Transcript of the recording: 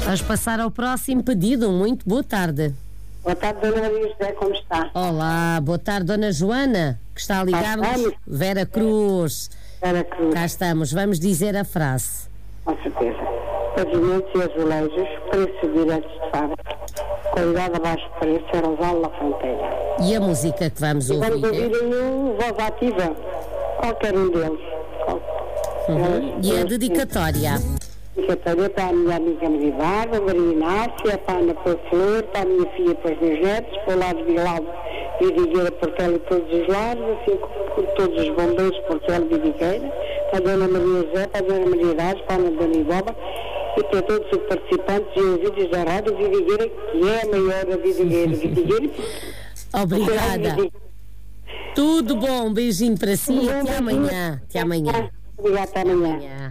Vamos passar ao próximo pedido. Muito boa tarde. Boa tarde, Dona Maria José, como está? Olá, boa tarde, Dona Joana, que está a ligar-nos. Vera Cruz. Vera Cruz. Cá estamos, vamos dizer a frase. Com certeza. Pavimentos e azulejos, preços diretos de fábrica. Qualidade abaixo de preço, Aerosal La Fronteira. E a música que vamos ouvir? Vamos ouvir o Voz Ativa, qualquer um deles. E a dedicatória? Dedicatória para a minha amiga Marivar, a Maria Inácia, para a Ana Flor, para a minha filha e para os meus netos, para o lado de Vilaldo, Vidigueira, Portela e todos os lares, assim como por todos os bombeiros, Portela e Vidigueira, para a Dona Maria José, para a Dona Maria Dades, para a Dona Iboba e para todos os participantes e ouvintes da Rádio Vidigueira, que é a maior da Vidigueira. Obrigada. Tudo bom, um beijinho para si e até amanhã. Até amanhã. Obrigada, até amanhã.